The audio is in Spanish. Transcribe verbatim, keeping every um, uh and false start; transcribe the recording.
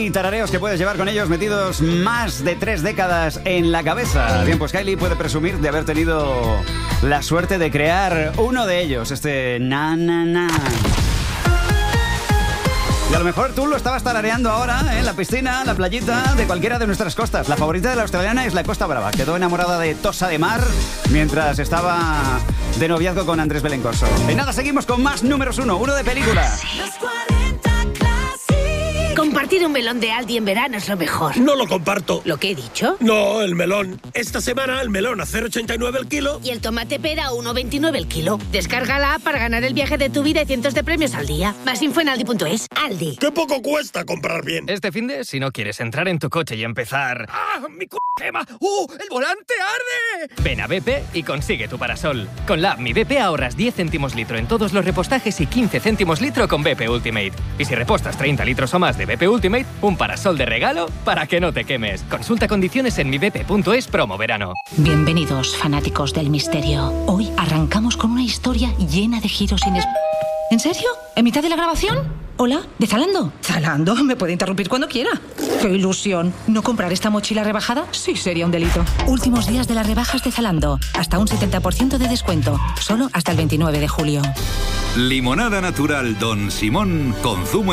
Hay tarareos que puedes llevar con ellos metidos más de tres décadas en la cabeza. Bien, pues Kylie puede presumir de haber tenido la suerte de crear uno de ellos, este na na na. Y a lo mejor tú lo estabas tarareando ahora ¿eh? en la piscina, en la playita de cualquiera de nuestras costas. La favorita de la australiana es la Costa Brava. Quedó enamorada de Tossa de Mar mientras estaba de noviazgo con Andrés Belencoso. Y nada, seguimos con más números uno, uno de película. Compartir un melón de Aldi en verano es lo mejor. No lo comparto. ¿Lo que he dicho? No, el melón. Esta semana el melón a cero coma ochenta y nueve el kilo. Y el tomate pera a uno coma veintinueve el kilo. Descarga la app para ganar el viaje de tu vida y cientos de premios al día. Más info en aldi punto es. Aldi. ¡Qué poco cuesta comprar bien! Este finde, si no quieres entrar en tu coche y empezar... ¡Ah, mi c*** quema! ¡Uh, el volante arde! Ven a B P y consigue tu parasol. Con la app Mi B P ahorras diez céntimos litro en todos los repostajes y quince céntimos litro con B P Ultimate. Y si repostas treinta litros o más de B P Ultimate, un parasol de regalo para que no te quemes. Consulta condiciones en mi b p punto es promo verano. Bienvenidos, fanáticos del misterio. Hoy arrancamos con una historia llena de giros inesperados. ¿En serio? ¿En mitad de la grabación? Hola, ¿de Zalando? ¿Zalando? Me puede interrumpir cuando quiera. ¡Qué ilusión! ¿No comprar esta mochila rebajada? Sí, sería un delito. Últimos días de las rebajas de Zalando. Hasta un setenta por ciento de descuento. Solo hasta el veintinueve de julio. Limonada natural Don Simón con zumo